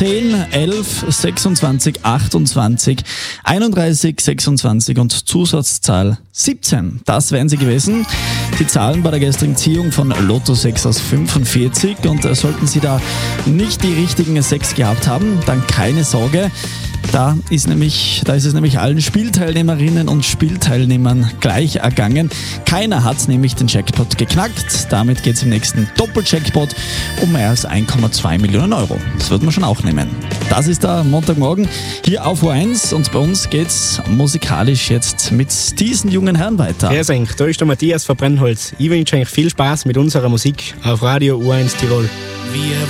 10, 11, 26, 28, 31, 26 und Zusatzzahl 17. Das wären sie gewesen. Die Zahlen bei der gestrigen Ziehung von Lotto 6 aus 45. Und sollten Sie da nicht die richtigen 6 gehabt haben, dann keine Sorge. Da ist es nämlich allen Spielteilnehmerinnen und Spielteilnehmern gleich ergangen. Keiner hat nämlich den Jackpot geknackt. Damit geht es im nächsten Doppeljackpot um mehr als 1,2 Millionen Euro. Das wird man schon auch nehmen. Das ist der Montagmorgen hier auf O1 und bei uns geht's musikalisch jetzt mit diesen jungen Herren weiter. Grüß euch, da ist der Matthias von Brennholz. Ich wünsche euch viel Spaß mit unserer Musik auf Radio O1 Tirol. Wir